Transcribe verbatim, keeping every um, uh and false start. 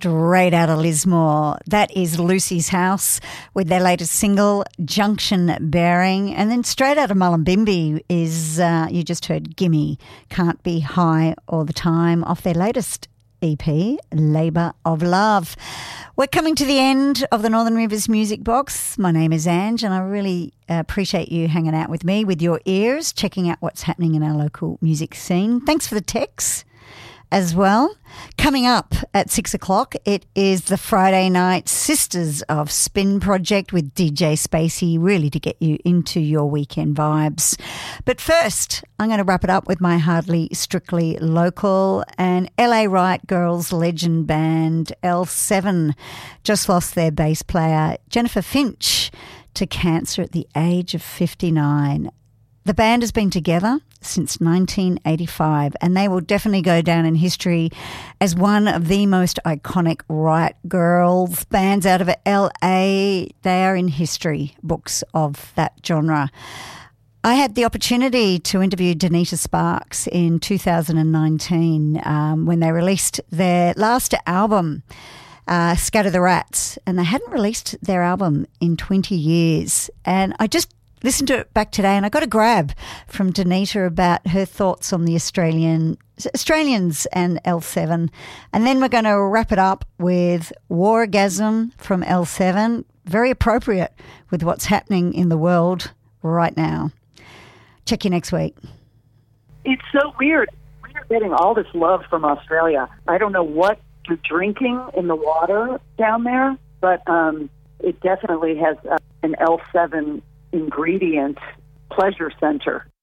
straight out of Lismore. That is Lucy's House with their latest single, Junction Bearing. And then straight out of Mullumbimby is, uh, you just heard Gimme, Can't Be High All the Time, off their latest E P, Labour of Love. We're coming to the end of the Northern Rivers Music Box. My name is Ange, and I really appreciate you hanging out with me with your ears, checking out what's happening in our local music scene. Thanks for the texts as well. Coming up at six o'clock, it is the Friday night Sisters of Spin project with D J Spacey, really to get you into your weekend vibes. But first, I'm going to wrap it up with my hardly strictly local and L A Riot Girls legend band L seven just lost their bass player Jennifer Finch to cancer at the age of fifty-nine. The band has been together since nineteen eighty-five, and they will definitely go down in history as one of the most iconic Riot Girls bands out of L A. They are in history books of that genre. I had the opportunity to interview Donita Sparks in two thousand nineteen um, when they released their last album, uh, Scatter the Rats, and they hadn't released their album in twenty years. And I just listened to it back today, and I got a grab from Donita about her thoughts on the Australian Australians and L seven. And then we're going to wrap it up with Wargasm from L seven, very appropriate with what's happening in the world right now. Check you next week. It's so weird. We're getting all this love from Australia. I don't know what you're drinking in the water down there, but um, it definitely has uh, an L seven ingredient pleasure center.